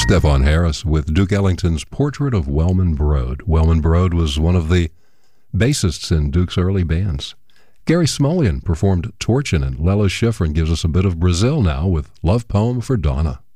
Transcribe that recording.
Stefan Harris with Duke Ellington's Portrait of Wellman Broad. Wellman Broad was one of the bassists in Duke's early bands. Gary Smolian performed Torchin', and Lalo Schifrin gives us a bit of Brazil now with Love Poem for Donna.